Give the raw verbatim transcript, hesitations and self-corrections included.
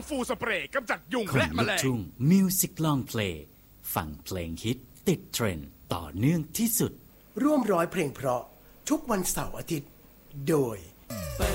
ฟูสเปรย์กำจัดยุงและแมลงทุ่งมิวสิกลองเพลงฟังเพลงฮิตติดเทรนด์ต่อเนื่องที่สุดร่วมร้อยเพลงเพราะทุกวันเสาร์อาทิตย์โดย